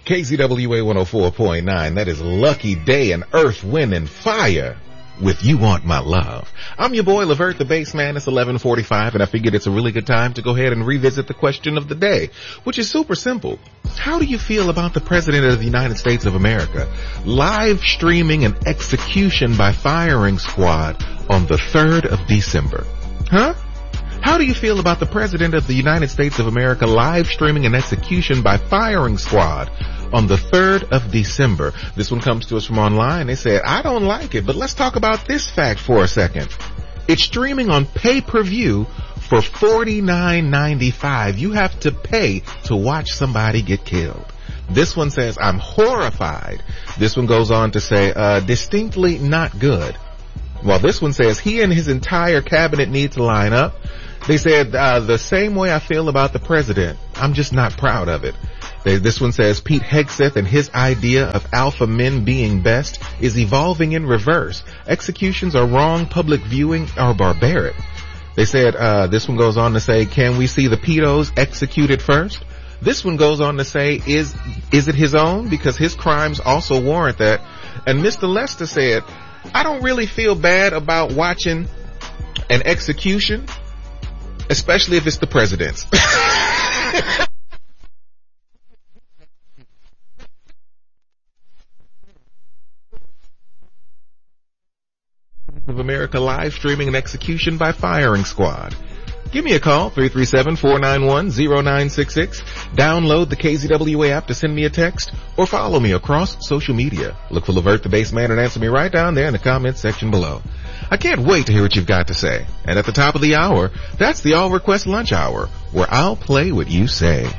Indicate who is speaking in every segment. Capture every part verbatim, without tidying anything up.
Speaker 1: K Z W A one oh four point nine. That is Lucky Day and Earth, Wind, and Fire with You Want My Love. I'm your boy, Levert the Bassman. It's eleven forty-five, and I figured it's a really good time to go ahead and revisit the question of the day, which is super simple. How do you feel about the President of the United States of America live streaming an execution by firing squad on the third of December? Huh? How do you feel about the President of the United States of America live streaming an execution by firing squad on the third of December? This one comes to us from online. They said, I don't like it, but let's talk about this fact for a second. It's streaming on pay-per-view for forty-nine ninety-five. You have to pay to watch somebody get killed. This one says, I'm horrified. This one goes on to say, uh, distinctly not good. Well, this one says, he and his entire cabinet need to line up. They said, uh, the same way I feel about the president. I'm just not proud of it. They, this one says, Pete Hegseth and his idea of alpha men being best is evolving in reverse. Executions are wrong. Public viewing are barbaric. They said, uh, this one goes on to say, can we see the pedos executed first? This one goes on to say, is, is it his own? Because his crimes also warrant that. And Mister Lester said, I don't really feel bad about watching an execution, especially if it's the president's. Of America live streaming an execution by firing squad. Give me a call, three three seven, four nine one, zero nine six six. Download the K Z W A app to send me a text or follow me across social media. Look for Levert the Bassman and answer me right down there in the comments section below. I can't wait to hear what you've got to say. And at the top of the hour, that's the All Request Lunch Hour, where I'll play what you say.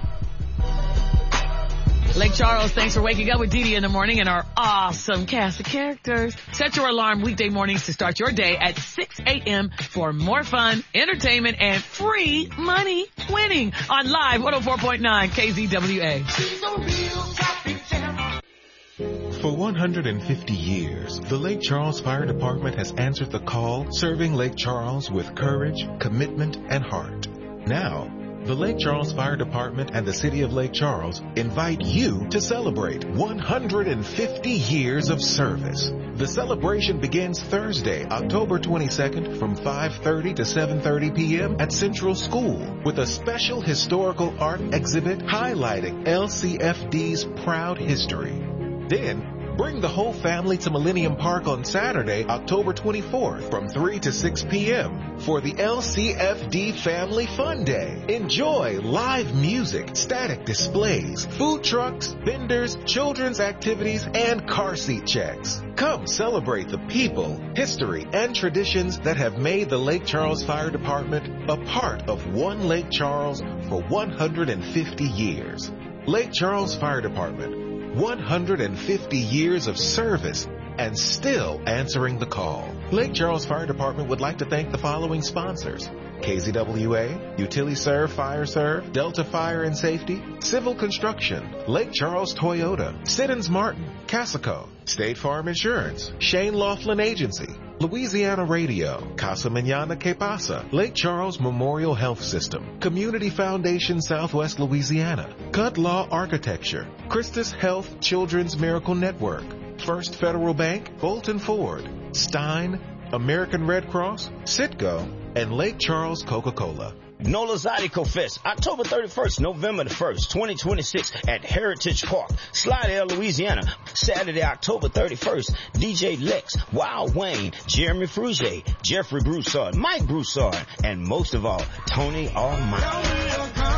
Speaker 2: Lake Charles, thanks for waking up with Dee Dee in the morning and our awesome cast of characters. Set your alarm weekday mornings to start your day at six a.m. for more fun, entertainment, and free money winning on Live one oh four point nine K Z W A.
Speaker 1: For one hundred fifty years, the Lake Charles Fire Department has answered the call, serving Lake Charles with courage, commitment, and heart. Now, the Lake Charles Fire Department and the City of Lake Charles invite you to celebrate one hundred fifty years of service. The celebration begins Thursday, October twenty-second from five thirty to seven thirty p.m. at Central School with a special historical art exhibit highlighting L C F D's proud history. Then, bring the whole family to Millennium Park on Saturday, October twenty-fourth from three to six p.m. for the L C F D Family Fun Day. Enjoy live music, static displays, food trucks, vendors, children's activities, and car seat checks. Come celebrate the people, history, and traditions that have made the Lake Charles Fire Department a part of one Lake Charles for one hundred fifty years. Lake Charles Fire Department. one hundred fifty years of service and still answering the call. Lake Charles Fire Department would like to thank the following sponsors: K Z W A, UtiliServe Fire Serve, Delta Fire and Safety, Civil Construction, Lake Charles Toyota, Siddons Martin, Casico, State Farm Insurance, Shane Laughlin Agency, Louisiana Radio, Casa Mañana Que Pasa, Lake Charles Memorial Health System, Community Foundation Southwest Louisiana, Cut Law Architecture, Christus Health Children's Miracle Network, First Federal Bank, Bolton Ford, Stein, American Red Cross, Citgo, and Lake Charles Coca-Cola.
Speaker 3: NOLA Zydeco Fest, October thirty-first, November the first, twenty twenty-six at Heritage Park, Slidell, Louisiana. Saturday, October thirty-first, D J Lex, Wild Wayne, Jeremy Frugier, Jeffrey Broussard, Mike Broussard, and most of all, Tony Almighty.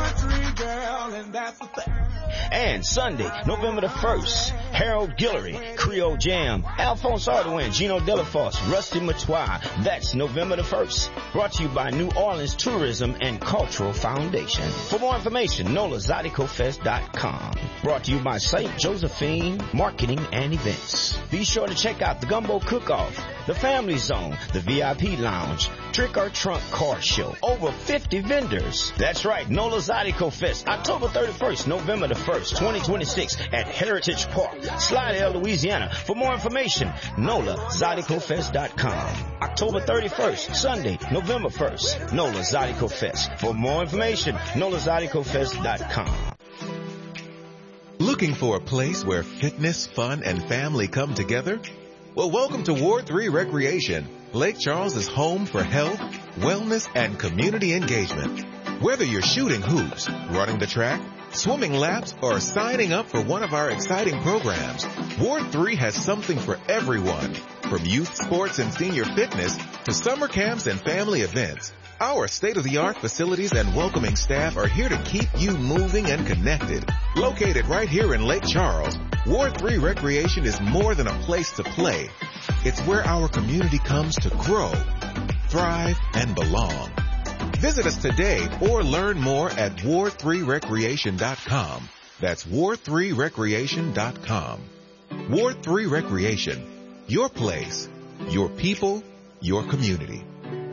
Speaker 3: And Sunday, November the first, Harold Guillory, Creole Jam, Alphonse Ardoin, Gino Delafosse, Rusty Matois. That's November the first. Brought to you by New Orleans Tourism and Cultural Foundation. For more information, nola zydeco fest dot com. Brought to you by Saint Josephine Marketing and Events. Be sure to check out the Gumbo Cook-Off, the Family Zone, the V I P Lounge, Trick or Trunk Car Show. Over fifty vendors. That's right, NOLA Zydeco Fest, October thirty-first, November the first, twenty twenty-six at Heritage Park, Slidell, Louisiana. For more information, nola zydeco fest dot com. October thirty-first, Sunday, November first, NOLA Zydeco Fest. For more information, nola zydeco fest dot com.
Speaker 1: Looking for a place where fitness, fun, and family come together? Well, welcome to Ward three Recreation. Lake Charles is home for health, wellness, and community engagement. Whether you're shooting hoops, running the track, swimming laps, or signing up for one of our exciting programs, Ward three has something for everyone. From youth sports and senior fitness to summer camps and family events, our state-of-the-art facilities and welcoming staff are here to keep you moving and connected. Located right here in Lake Charles, Ward three Recreation is more than a place to play. It's where our community comes to grow, thrive, and belong. Visit us today or learn more at ward three recreation dot com. That's ward three recreation dot com. Ward three Recreation, your place, your people, your community.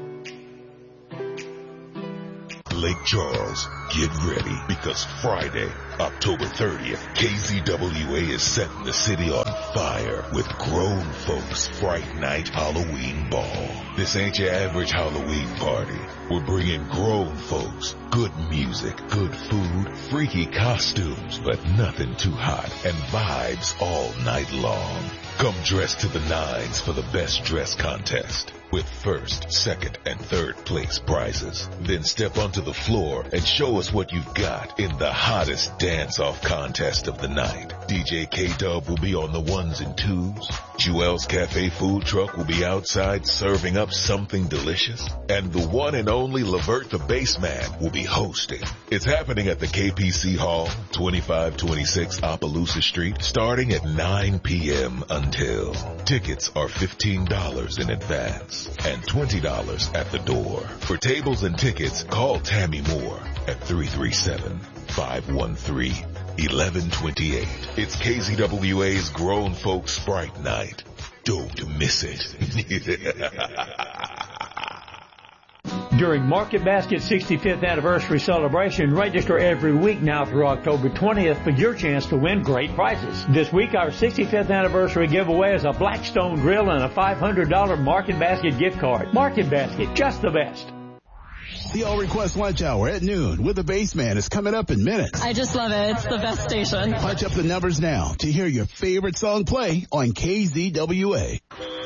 Speaker 4: Lake Charles, get ready because Friday, October thirtieth, K Z W A is setting the city on fire with Grown Folks Fright Night Halloween Ball. This ain't your average Halloween party. We're bringing grown folks, good music, good food, freaky costumes, but nothing too hot, and vibes all night long. Come dressed to the nines for the best dress contest with first, second, and third place prizes. Then step onto the floor and show us what you've got in the hottest dance-off contest of the night. D J K-Dub will be on the ones and twos. Jewel's Cafe food truck will be outside serving up something delicious. And the one and only Levert the Bassman will be hosting. It's happening at the K P C Hall, twenty-five twenty-six Opelousas Street, starting at nine p.m. until. Tickets are fifteen dollars in advance and twenty dollars at the door. For tables and tickets, call Tammy Moore at three three seven, five one three, one one two eight. It's K Z W A's Grown Folks Sprite Night. Don't miss it.
Speaker 5: During Market Basket's sixty-fifth anniversary celebration, register every week now through October twentieth for your chance to win great prizes. This week, our sixty-fifth anniversary giveaway is a Blackstone grill and a five hundred dollars Market Basket gift card. Market Basket, just the best.
Speaker 6: The All Request Lunch Hour at noon with the Bassman is coming up in minutes.
Speaker 7: I just love it. It's the best station.
Speaker 6: Punch up the numbers now to hear your favorite song play on K Z W A.